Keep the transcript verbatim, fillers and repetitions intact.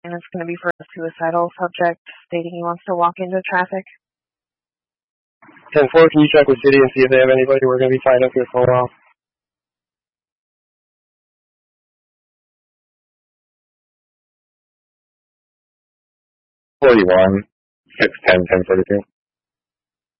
and it's going to be for a suicidal subject stating he wants to walk into traffic. ten four, can you check with City and see if they have anybody? We're going to be tied up here for a while. forty-one, six ten, ten forty-two.